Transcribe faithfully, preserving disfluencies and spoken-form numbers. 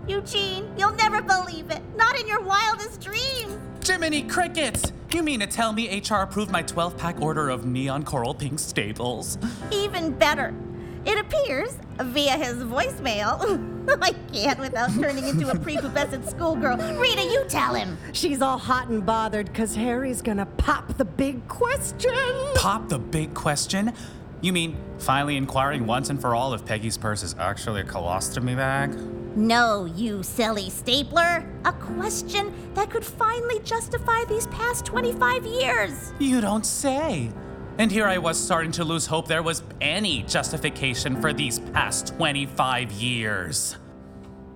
Eugene, you'll never believe it. Not in your wildest dreams. Jiminy Crickets! You mean to tell me H R approved my twelve-pack order of neon coral pink staples? Even better. It appears, via his voicemail, I can't without turning into a prepubescent schoolgirl. Rita, you tell him. She's all hot and bothered because Harry's gonna pop the big question. Pop the big question? You mean finally inquiring once and for all if Peggy's purse is actually a colostomy bag? No, you silly stapler. A question that could finally justify these past twenty-five years. You don't say. And here I was starting to lose hope there was any justification for these past twenty-five years.